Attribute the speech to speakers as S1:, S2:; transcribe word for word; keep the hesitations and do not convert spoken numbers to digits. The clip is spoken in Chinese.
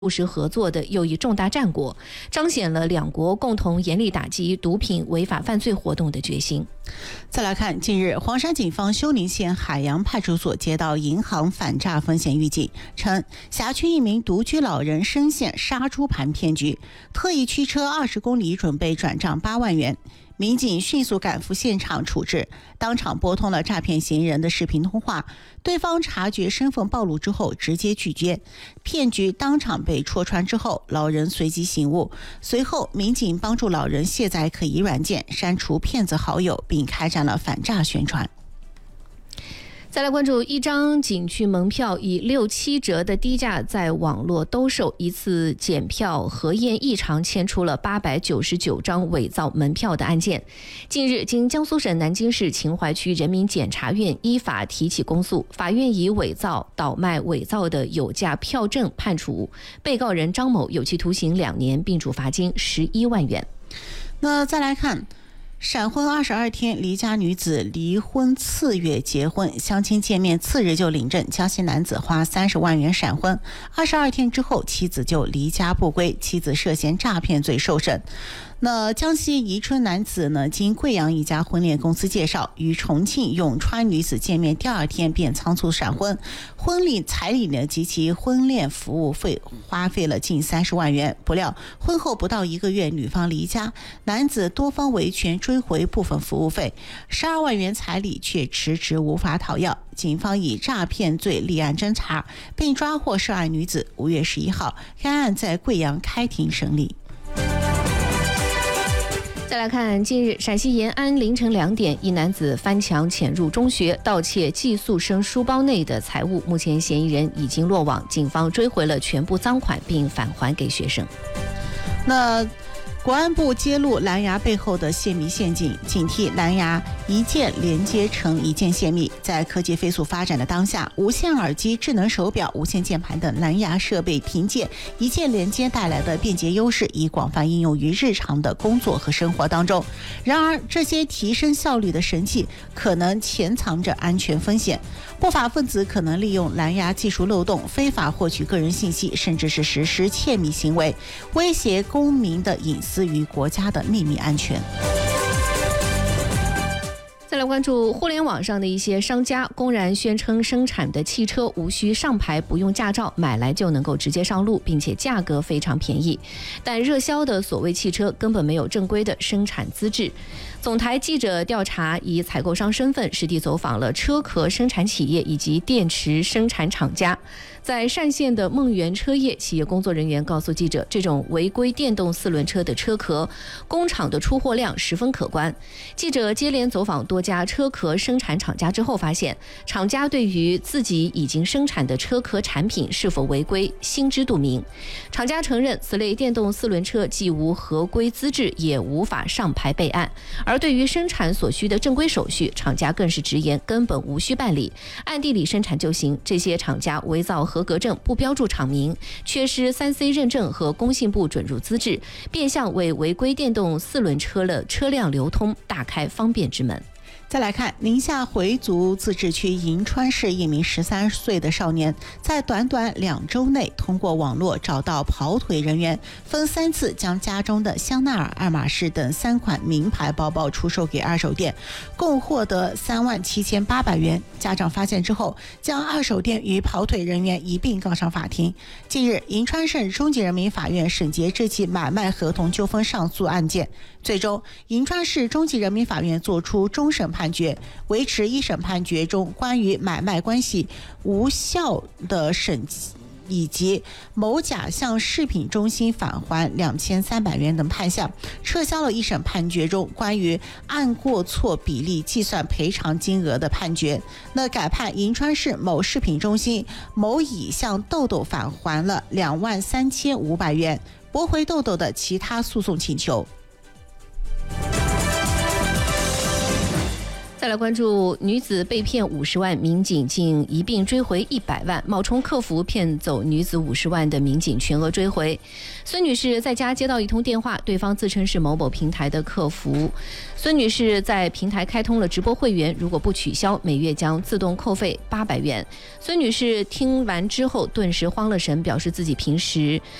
S1: 务实合作的又一重大战果，彰显了两国共同严厉打击毒品违法犯罪活动的决心。
S2: 再来看，近日黄山警方休宁县海洋派出所接到银行反诈风险预警，称辖区一名独居老人深陷杀猪盘骗局，特意驱车二十公里准备转账八万元。民警迅速赶赴现场处置，当场拨通了诈骗嫌疑人的视频通话，对方察觉身份暴露之后直接拒接，骗局当场被戳穿之后，老人随即醒悟，随后民警帮助老人卸载可疑软件，删除骗子好友，并开展了反诈宣传。
S1: 再来关注一张景区门票以六七折的低价在网络兜售，一次检票核验异常牵出了八百九十九张伪造门票的案件。近日，经江苏省南京市秦淮区人民检察院依法提起公诉，法院以伪造、倒卖伪造的有价票证判处被告人张某有期徒刑两年，并处罚金十一万元。
S2: 那再来看。闪婚二十二天，离家女子离婚次月结婚，相亲见面次日就领证，江西男子花三十万元闪婚，二十二天之后妻子就离家不归，妻子涉嫌诈骗罪受审。那江西宜春男子呢，经贵阳一家婚恋公司介绍，与重庆永川女子见面第二天便仓促闪婚，婚礼彩礼呢及其婚恋服务费花费了近三十万元。不料婚后不到一个月，女方离家，男子多方维权追回部分服务费，十二万元彩礼却迟迟无法讨要。警方以诈骗罪立案侦查，并抓获涉案女子。五月十一号，该案在贵阳开庭审理。
S1: 再来看，近日陕西延安凌晨两点，一男子翻墙潜入中学，盗窃寄宿生书包内的财物。目前嫌疑人已经落网，警方追回了全部赃款，并返还给学生。
S2: 那国安部揭露蓝牙背后的泄密陷阱，警惕蓝牙一键连接成一键泄密。在科技飞速发展的当下，无线耳机、智能手表、无线键盘等蓝牙设备凭借一键连接带来的便捷优势，已广泛应用于日常的工作和生活当中。然而，这些提升效率的神器可能潜藏着安全风险，不法分子可能利用蓝牙技术漏洞，非法获取个人信息，甚至是实施窃密行为，威胁公民的隐私与国家的秘密安全。
S1: 再来关注互联网上的一些商家公然宣称生产的汽车无需上牌，不用驾照，买来就能够直接上路，并且价格非常便宜。但热销的所谓汽车根本没有正规的生产资质。总台记者调查，以采购商身份实地走访了车壳生产企业以及电池生产厂家。在单县的梦源车业企业工作人员告诉记者，这种违规电动四轮车的车壳工厂的出货量十分可观。记者接连走访多家车壳生产厂家之后发现，厂家对于自己已经生产的车壳产品是否违规心知肚明。厂家承认此类电动四轮车既无合规资质，也无法上牌备案。而对于生产所需的正规手续，厂家更是直言根本无需办理，暗地里生产就行。这些厂家伪造合格证，不标注厂名，缺失 三 C 认证和工信部准入资质，变相为违规电动四轮车的车辆流通大开方便之门。
S2: 再来看宁夏回族自治区银川市一名十三岁的少年，在短短两周内通过网络找到跑腿人员，分三次将家中的香奈儿、爱马仕等三款名牌包包出售给二手店，共获得三万七千八百元。家长发现之后，将二手店与跑腿人员一并告上法庭。近日，银川市中级人民法院审结这起买卖合同纠纷上诉案件，最终银川市中级人民法院作出终审判决，维持一审判决中关于买卖关系无效的审以及某甲向饰品中心返还两千三百元等判项，撤销了一审判决中关于按过错比例计算赔偿金额的判决。那改判银川市某饰品中心某乙向豆豆返还了两万三千五百元，驳回豆豆的其他诉讼请求。
S1: 再来关注女子被骗五十万，民警竟一并追回一百万，冒充客服骗走女子五十万的民警全额追回。孙女士在家接到一通电话，对方自称是某某平台的客服。孙女士在平台开通了直播会员，如果不取消，每月将自动扣费八百元。孙女士听完之后顿时慌了神，表示自己平时